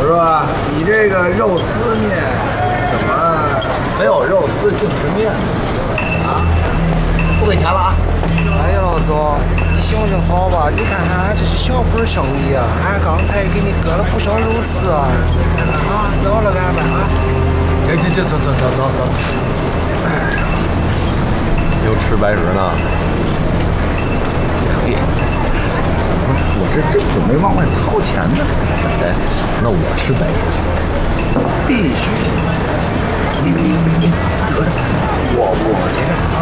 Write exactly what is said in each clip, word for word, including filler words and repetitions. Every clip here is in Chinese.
师傅，你这个肉丝面怎么没有肉丝净是面呢？啊，不给钱了啊！ 哎呀，老总，你行行好吧？你看看，俺这是小本生意啊，俺刚才给你割了不少肉丝啊，你看看啊，饶了俺吧啊！ 哎，这这走走走走走。哎， 又吃白食呢？ 我这正准备往外掏钱呢。 哎，那我吃白食行？ 必须。你你你你得着，我我钱啊。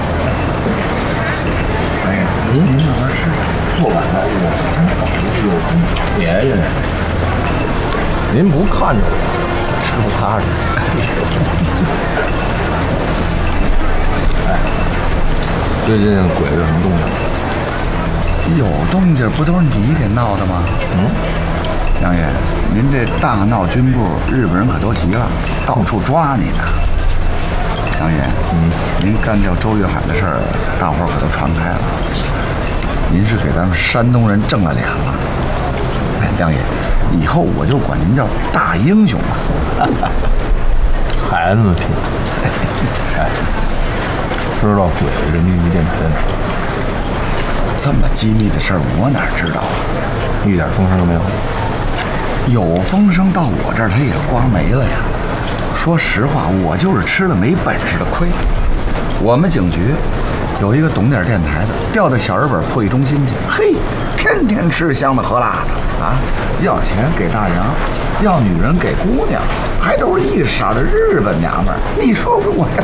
哎呀，您您慢慢吃，做晚了我先走，有空别人。 您不看着我，吃不踏实。哎，最近鬼子有什么动静？ 有动静不都是你给闹的吗？ 嗯， 杨爷，您这大闹军部，日本人可都急了，到处抓你呢。杨爷，嗯，您干掉周玉海的事儿，大伙儿可都传开了。您是给咱们山东人挣了脸了。哎，杨爷，以后我就管您叫大英雄了。 孩子们拼。哎，知道鬼子这秘密电台在哪儿？ 这么机密的事儿，我哪知道啊？ 一点风声都没有。 有风声到我这儿，它也刮没了呀。说实话，我就是吃了没本事的亏。我们警局有一个懂点电台的，调到小日本破译中心去，嘿，天天吃香的喝辣的啊，要钱给大洋，要女人给姑娘，还都是一色的日本娘们儿。你说我呀，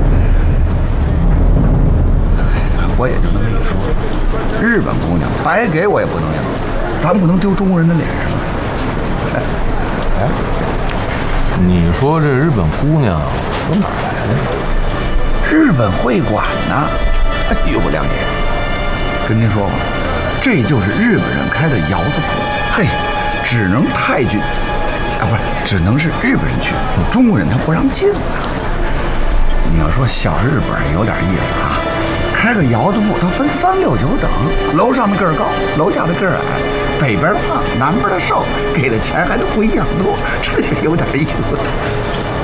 我也就那么一说，日本姑娘白给我也不能要，咱不能丢中国人的脸上。 哎，你说这日本姑娘从哪儿来的？ 日本会馆呢？哎呦，梁爷，跟您说吧，这就是日本人开的窑子铺。嘿，只能泰军啊，不是，只能是日本人去，中国人他不让进呢。你要说小日本有点意思啊，开个窑子铺，它分三六九等，楼上的个儿高，楼下的个儿矮，北边胖，南边的瘦，给的钱还都不一样多，这是有点意思。